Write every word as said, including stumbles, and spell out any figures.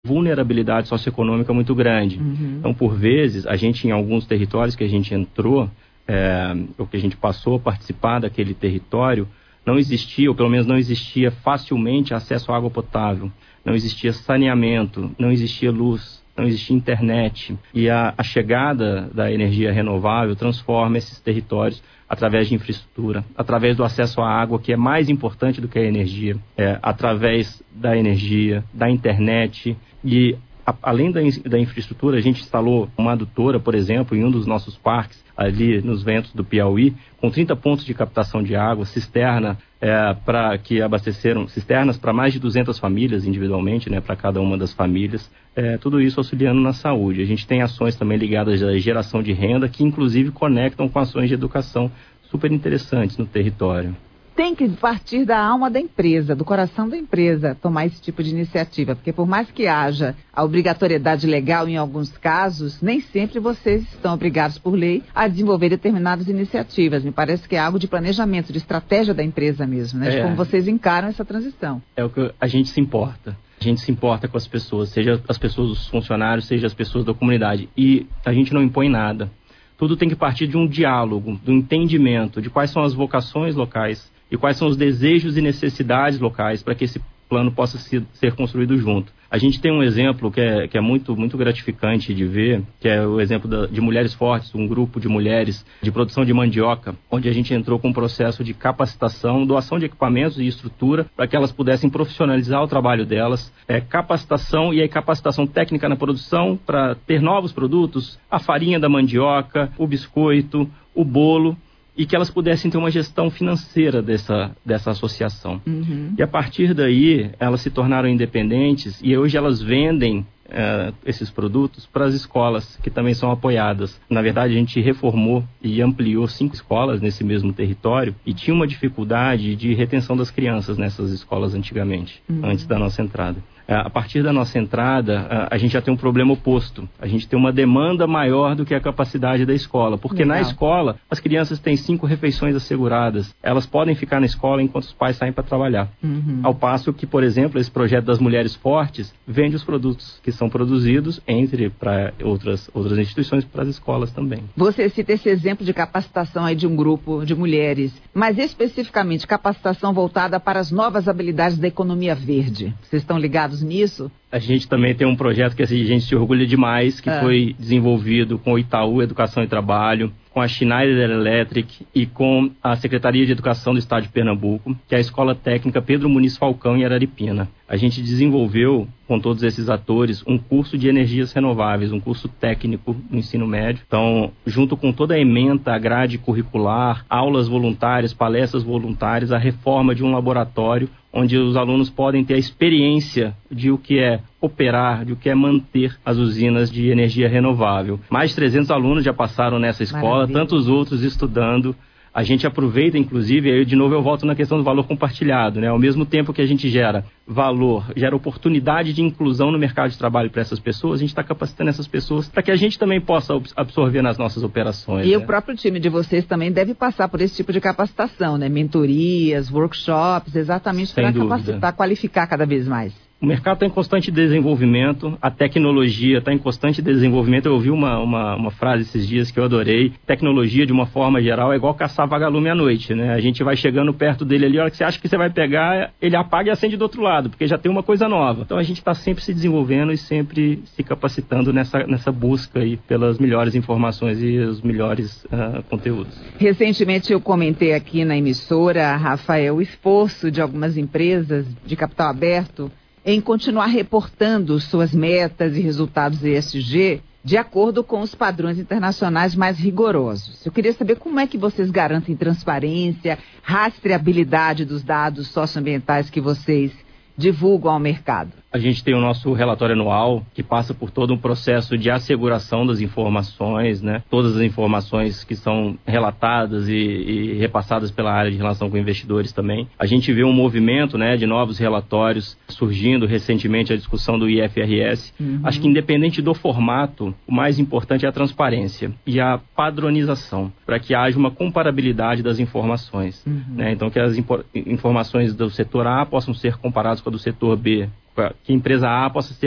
vulnerabilidade socioeconômica muito grande. Uhum. Então, por vezes, a gente, em alguns territórios que a gente entrou, é, ou que a gente passou a participar daquele território, não existia, ou pelo menos não existia facilmente acesso à água potável, não existia saneamento, não existia luz, não existia internet. E a, a chegada da energia renovável transforma esses territórios através de infraestrutura, através do acesso à água, que é mais importante do que a energia, é, através da energia, da internet. E a, além da, da infraestrutura, a gente instalou uma adutora, por exemplo, em um dos nossos parques, ali nos ventos do Piauí, com trinta pontos de captação de água, cisterna, é, para que abasteceram cisternas para mais de duzentas famílias individualmente, né, para cada uma das famílias. É, tudo isso auxiliando na saúde. A gente tem ações também ligadas à geração de renda, que inclusive conectam com ações de educação super interessantes no território. Tem que partir da alma da empresa, do coração da empresa, tomar esse tipo de iniciativa, porque por mais que haja a obrigatoriedade legal em alguns casos, nem sempre vocês estão obrigados por lei a desenvolver determinadas iniciativas. Me parece que é algo de planejamento, de estratégia da empresa mesmo, né? De É. como vocês encaram essa transição. É o que a gente se importa. A gente se importa com as pessoas, seja as pessoas, os funcionários, seja as pessoas da comunidade. E a gente não impõe nada. Tudo tem que partir de um diálogo, do entendimento de quais são as vocações locais e quais são os desejos e necessidades locais para que esse plano possa ser, ser construído junto. A gente tem um exemplo que é, que é muito, muito gratificante de ver, que é o exemplo da, de Mulheres Fortes, um grupo de mulheres de produção de mandioca, onde a gente entrou com um processo de capacitação, doação de equipamentos e estrutura para que elas pudessem profissionalizar o trabalho delas, é, capacitação e aí capacitação técnica na produção para ter novos produtos, a farinha da mandioca, o biscoito, o bolo, e que elas pudessem ter uma gestão financeira dessa, dessa associação. Uhum. E a partir daí, elas se tornaram independentes e hoje elas vendem uh, esses produtos para as escolas, que também são apoiadas. Na verdade, a gente reformou e ampliou cinco escolas nesse mesmo território e tinha uma dificuldade de retenção das crianças nessas escolas antigamente, uhum. antes da nossa entrada. A partir da nossa entrada, a gente já tem um problema oposto. A gente tem uma demanda maior do que a capacidade da escola. Porque Legal. Na escola, as crianças têm cinco refeições asseguradas. Elas podem ficar na escola enquanto os pais saem para trabalhar. Uhum. Ao passo que, por exemplo, esse projeto das Mulheres Fortes vende os produtos que são produzidos entre para outras, outras instituições, para as escolas também. Você cita esse exemplo de capacitação aí de um grupo de mulheres, mas especificamente capacitação voltada para as novas habilidades da economia verde. Vocês estão ligados nisso? A gente também tem um projeto que a gente se orgulha demais, que é. foi desenvolvido com o Itaú Educação e Trabalho, com a Schneider Electric e com a Secretaria de Educação do Estado de Pernambuco, que é a Escola Técnica Pedro Muniz Falcão em Araripina. A gente desenvolveu, com todos esses atores, um curso de energias renováveis, um curso técnico no ensino médio. Então, junto com toda a ementa, a grade curricular, aulas voluntárias, palestras voluntárias, a reforma de um laboratório, onde os alunos podem ter a experiência de o que é operar, de o que é manter as usinas de energia renovável. Mais de trezentos alunos já passaram nessa escola, Maravilha. Tantos outros estudando. A gente aproveita, inclusive, aí de novo eu volto na questão do valor compartilhado, né? Ao mesmo tempo que a gente gera valor, gera oportunidade de inclusão no mercado de trabalho para essas pessoas, a gente está capacitando essas pessoas para que a gente também possa absorver nas nossas operações. E né? o próprio time de vocês também deve passar por esse tipo de capacitação, né? Mentorias, workshops, exatamente para capacitar, qualificar cada vez mais. O mercado está em constante desenvolvimento, a tecnologia está em constante desenvolvimento. Eu ouvi uma, uma, uma frase esses dias que eu adorei. Tecnologia, de uma forma geral, é igual caçar vagalume à noite, né? A gente vai chegando perto dele ali, a hora que você acha que você vai pegar, ele apaga e acende do outro lado, porque já tem uma coisa nova. Então a gente está sempre se desenvolvendo e sempre se capacitando nessa, nessa busca aí pelas melhores informações e os melhores uh, conteúdos. Recentemente eu comentei aqui na emissora, Rafael, o esforço de algumas empresas de capital aberto em continuar reportando suas metas e resultados E S G de acordo com os padrões internacionais mais rigorosos. Eu queria saber como é que vocês garantem transparência, rastreabilidade dos dados socioambientais que vocês divulgam ao mercado. A gente tem o nosso relatório anual, que passa por todo um processo de asseguração das informações, né? Todas as informações que são relatadas e, e repassadas pela área de relação com investidores também. A gente vê um movimento, né, de novos relatórios surgindo recentemente, a discussão do I F R S. Uhum. Acho que independente do formato, o mais importante é a transparência e a padronização, para que haja uma comparabilidade das informações. Uhum. Né? Então, que as impo- informações do setor A possam ser comparadas com a do setor B, que a empresa A possa ser